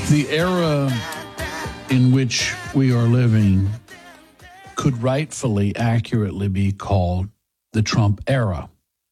The era in which we are living could rightfully, accurately be called the Trump era.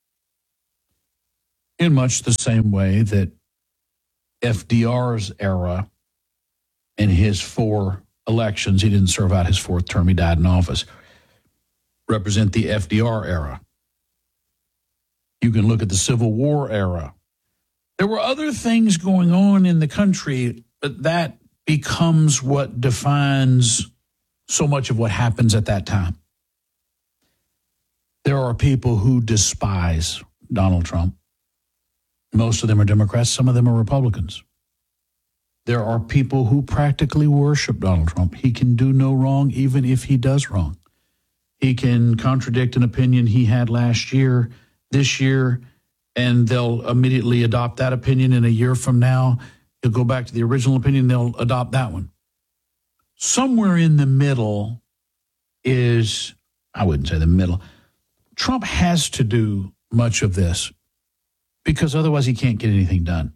In much the same way that FDR's era and his 4 elections, he didn't serve out his 4th term, he died in office, represent the FDR era. You can look at the Civil War era. There were other things going on in the country, but that becomes what defines so much of what happens at that time. There are people who despise Donald Trump. Most of them are Democrats. Some of them are Republicans. There are people who practically worship Donald Trump. He can do no wrong, even if he does wrong. He can contradict an opinion he had last year, this year, and they'll immediately adopt that opinion. In a year from now, he'll go back to the original opinion, they'll adopt that one. Somewhere in the middle is, I wouldn't say the middle, Trump has to do much of this because otherwise he can't get anything done.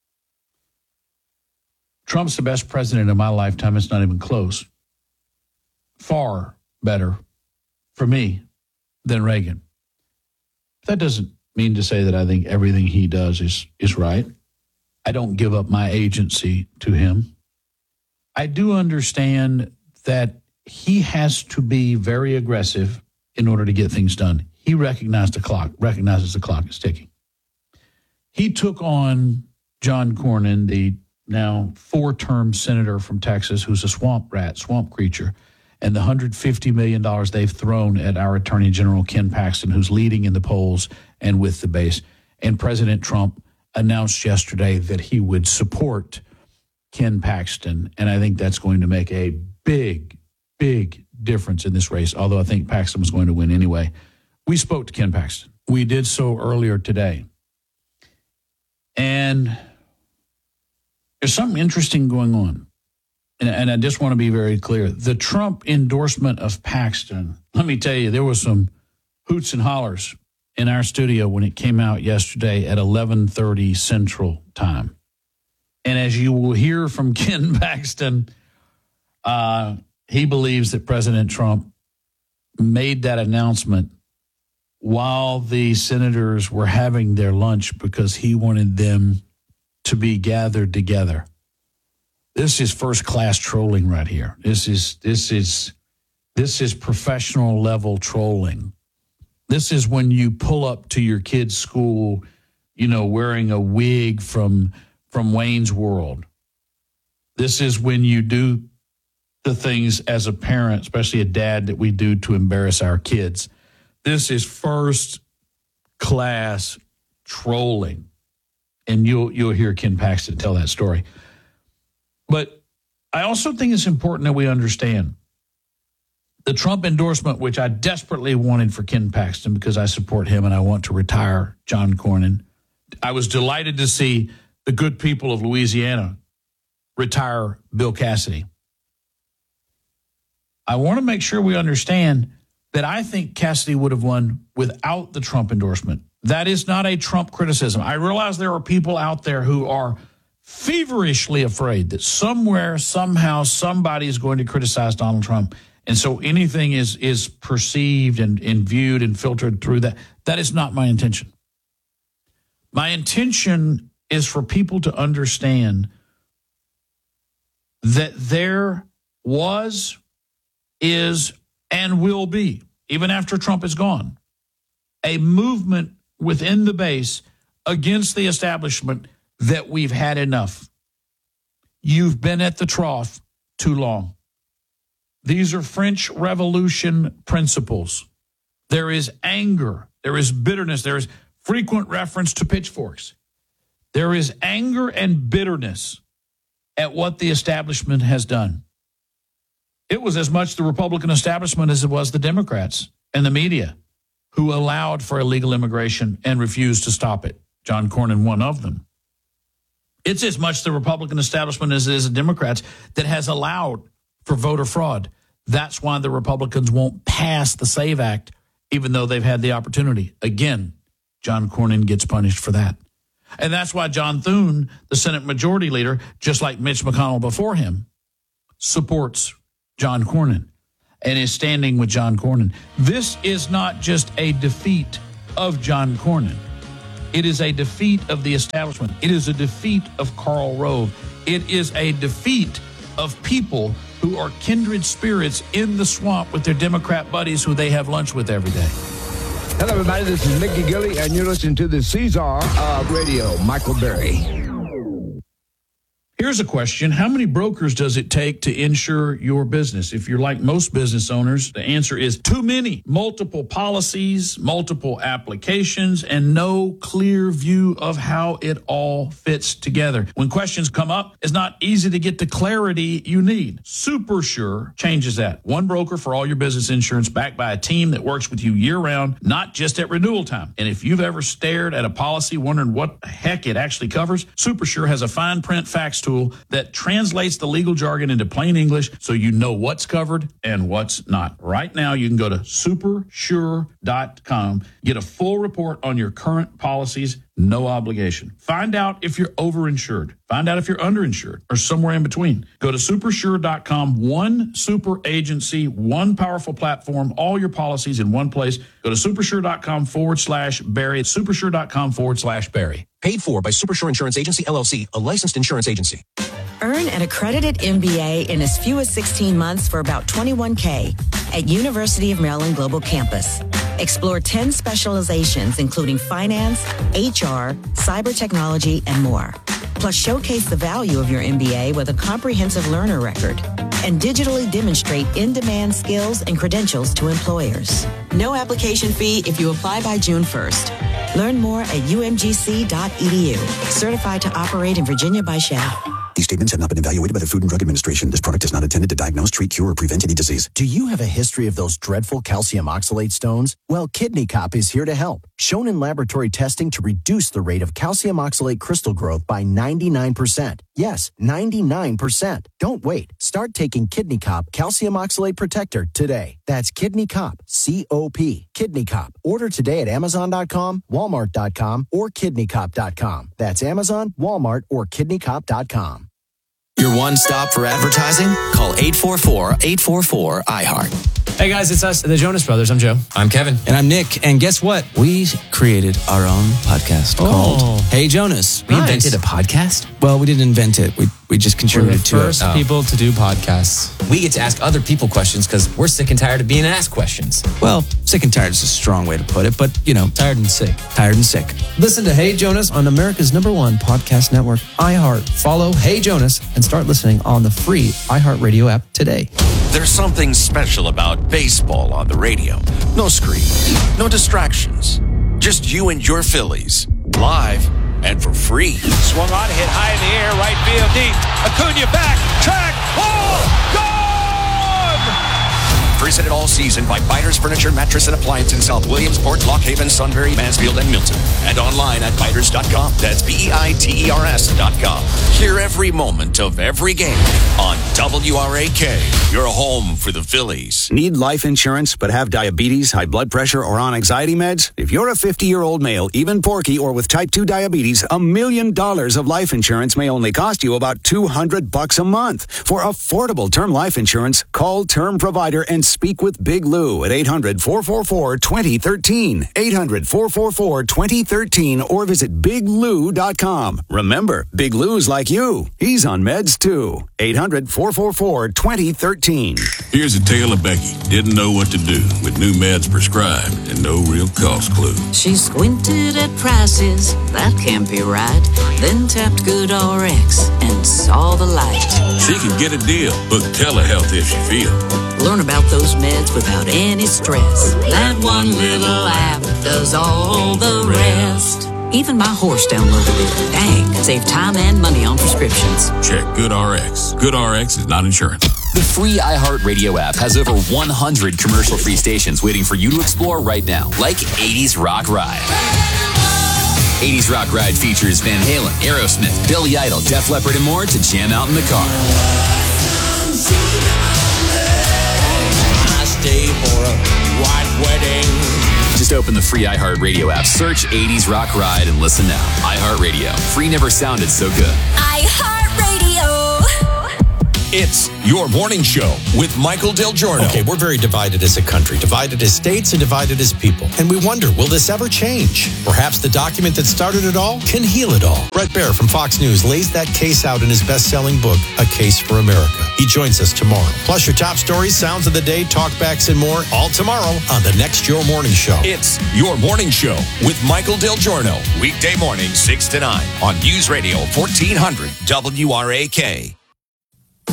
Trump's the best president of my lifetime. It's not even close. Far better for me than Reagan. That doesn't mean to say that I think everything he does is right. I don't give up my agency to him. I do understand that he has to be very aggressive in order to get things done. He recognizes the clock is ticking. He took on John Cornyn, the now 4-term senator from Texas, who's a swamp creature, and the $150 million they've thrown at our Attorney General, Ken Paxton, who's leading in the polls and with the base. And President Trump announced yesterday that he would support Ken Paxton, and I think that's going to make a big, big difference in this race, although I think Paxton was going to win anyway. We spoke to Ken Paxton. We did so earlier today. And there's something interesting going on. And I just want to be very clear. The Trump endorsement of Paxton, let me tell you, there was some hoots and hollers in our studio when it came out yesterday at 11:30 Central Time. And as you will hear from Ken Paxton, he believes that President Trump made that announcement while the senators were having their lunch because he wanted them to be gathered together. This is first-class trolling right here. This is professional level trolling. This is when you pull up to your kid's school, wearing a wig from Wayne's World. This is when you do the things as a parent, especially a dad, that we do to embarrass our kids. This is first-class trolling. And you'll hear Ken Paxton tell that story. But I also think it's important that we understand the Trump endorsement, which I desperately wanted for Ken Paxton because I support him and I want to retire John Cornyn. I was delighted to see the good people of Louisiana retire Bill Cassidy. I want to make sure we understand that I think Cassidy would have won without the Trump endorsement. That is not a Trump criticism. I realize there are people out there who are feverishly afraid that somewhere, somehow, somebody is going to criticize Donald Trump. And so anything is perceived and viewed and filtered through that. That is not my intention. My intention is for people to understand that there was, is, and will be, even after Trump is gone, a movement within the base against the establishment that we've had enough. You've been at the trough too long. These are French Revolution principles. There is anger. There is bitterness. There is frequent reference to pitchforks. There is anger and bitterness at what the establishment has done. It was as much the Republican establishment as it was the Democrats and the media who allowed for illegal immigration and refused to stop it. John Cornyn, one of them. It's as much the Republican establishment as it is the Democrats that has allowed for voter fraud. That's why the Republicans won't pass the SAVE Act, even though they've had the opportunity. Again, John Cornyn gets punished for that. And that's why John Thune, the Senate Majority Leader, just like Mitch McConnell before him, supports John Cornyn and is standing with John Cornyn. This is not just a defeat of John Cornyn. It is a defeat of the establishment. It is a defeat of Karl Rove. It is a defeat of people who are kindred spirits in the swamp with their Democrat buddies who they have lunch with every day. Hello, everybody. This is Mickey Gilly, and you're listening to the Caesar of Radio, Michael Berry. Here's a question. How many brokers does it take to insure your business? If you're like most business owners, the answer is too many. Multiple policies, multiple applications, and no clear view of how it all fits together. When questions come up, it's not easy to get the clarity you need. SuperSure changes that. One broker for all your business insurance, backed by a team that works with you year-round, not just at renewal time. And if you've ever stared at a policy wondering what the heck it actually covers, SuperSure has a fine print facts tool that translates the legal jargon into plain English so you know what's covered and what's not. Right now, you can go to supersure.com, get a full report on your current policies, no obligation. Find out if you're overinsured. Find out if you're underinsured or somewhere in between. Go to supersure.com, one super agency, one powerful platform, all your policies in one place. Go to supersure.com/Barry. It's supersure.com/Barry. Paid for by Supersure Insurance Agency, LLC, a licensed insurance agency. Earn an accredited MBA in as few as 16 months for about $21K at University of Maryland Global Campus. Explore 10 specializations, including finance, HR, cyber technology, and more. Plus, showcase the value of your MBA with a comprehensive learner record and digitally demonstrate in-demand skills and credentials to employers. No application fee if you apply by June 1st. Learn more at umgc.edu. Certified to operate in Virginia by Shell. These statements have not been evaluated by the Food and Drug Administration. This product is not intended to diagnose, treat, cure, or prevent any disease. Do you have a history of those dreadful calcium oxalate stones? Well, Kidney Cop is here to help. Shown in laboratory testing to reduce the rate of calcium oxalate crystal growth by 99%. Yes, 99%. Don't wait. Start taking Kidney Cop Calcium Oxalate Protector today. That's Kidney Cop, C-O-P, Kidney Cop. Order today at Amazon.com, Walmart.com, or KidneyCop.com. That's Amazon, Walmart, or KidneyCop.com. Your one stop for advertising? Call 844-844-IHEART. Hey guys, it's us, the Jonas Brothers. I'm Joe. I'm Kevin. And I'm Nick. And guess what? We created our own podcast called Hey Jonas. We invented a podcast? Well, we didn't invent it. We just contributed to it. We're the first people to do podcasts. We get to ask other people questions because we're sick and tired of being asked questions. Well, sick and tired is a strong way to put it, but, you know. Tired and sick. Tired and sick. Listen to Hey Jonas on America's #1 podcast network, iHeart. Follow Hey Jonas and start listening on the free iHeartRadio app today. There's something special about baseball on the radio. No screen, no distractions. Just you and your Phillies, live and for free. Swung on, hit high in the air, right field deep. Acuna back, track, ball, gone! Presented all season by Biters Furniture, Mattress, and Appliance in South Williamsport, Lock Haven, Sunbury, Mansfield, and Milton. And online at biters.com. That's BEITERS.com. Hear every moment of every game on WRAK, your home for the Phillies. Need life insurance but have diabetes, high blood pressure, or on anxiety meds? If you're a 50-year-old male, even porky, or with type 2 diabetes, $1 million of life insurance may only cost you about $200 a month. For affordable term life insurance, call Term Provider and speak with Big Lou at 800-444-2013. 800-444-2013 or visit biglou.com. Remember, Big Lou's like you. He's on meds too. 800-444-2013. Here's a tale of Becky. Didn't know what to do with new meds prescribed and no real cost clue. She squinted at prices, that can't be right. Then tapped GoodRx and saw the light. She can get a deal. Book telehealth if she feels. Learn about those meds without any stress. That one little app does all the rest. Even my horse downloaded it. Dang, save time and money on prescriptions. Check GoodRx. GoodRx is not insurance. The free iHeartRadio app has over 100 commercial-free stations waiting for you to explore right now, like 80s Rock Ride. 80s Rock Ride features Van Halen, Aerosmith, Billy Idol, Def Leppard, and more to jam out in the car. I stay for a white wedding. Just open the free iHeartRadio app, search 80s Rock Ride, and listen now. iHeartRadio. Free never sounded so good. iHeartRadio. It's Your Morning Show with Michael Del Giorno. Okay, we're very divided as a country, divided as states and divided as people. And we wonder, will this ever change? Perhaps the document that started it all can heal it all. Brett Baer from Fox News lays that case out in his best-selling book, A Case for America. He joins us tomorrow. Plus your top stories, sounds of the day, talkbacks, and more, all tomorrow on the next Your Morning Show. It's Your Morning Show with Michael Del Giorno. Weekday morning, 6 to 9 on News Radio 1400 WRAK.